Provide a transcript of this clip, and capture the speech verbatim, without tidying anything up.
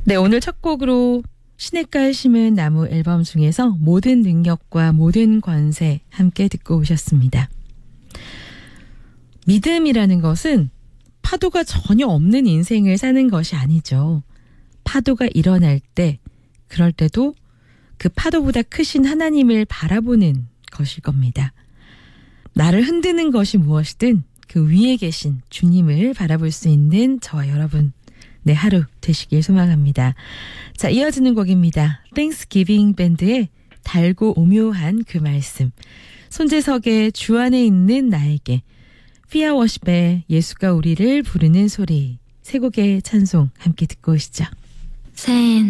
네, 오늘 첫 곡으로 시냇가에 심은 나무 앨범 중에서 모든 능력과 모든 권세 함께 듣고 오셨습니다. 믿음이라는 것은 파도가 전혀 없는 인생을 사는 것이 아니죠. 파도가 일어날 때, 그럴 때도 그 파도보다 크신 하나님을 바라보는 것일 겁니다. 나를 흔드는 것이 무엇이든 그 위에 계신 주님을 바라볼 수 있는 저와 여러분, 네, 하루 되시길 소망합니다. 자, 이어지는 곡입니다. 땡스기빙 밴드의 달고 오묘한 그 말씀. 손재석의 주 안에 있는 나에게, 피아워십의 예수가 우리를 부르는 소리. 세 곡의 찬송 함께 듣고 오시죠. 새해